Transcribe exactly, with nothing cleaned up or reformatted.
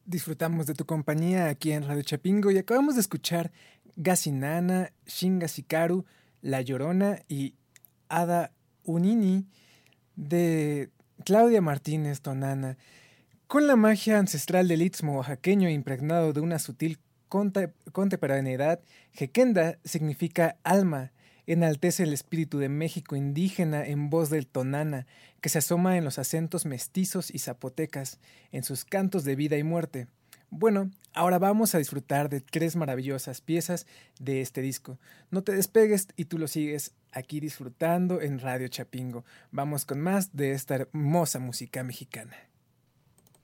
Disfrutamos de tu compañía aquí en Radio Chapingo y acabamos de escuchar Gasinana, Shingasikaru, La Llorona y Ada Unini de Claudia Martínez Tonana. Con la magia ancestral del istmo oaxaqueño impregnado de una sutil conte- contemporaneidad, Jequenda significa alma, enaltece el espíritu de México indígena en voz del tonana, que se asoma en los acentos mestizos y zapotecas, en sus cantos de vida y muerte. Bueno, ahora vamos a disfrutar de tres maravillosas piezas de este disco. No te despegues y tú lo sigues aquí disfrutando en Radio Chapingo. Vamos con más de esta hermosa música mexicana.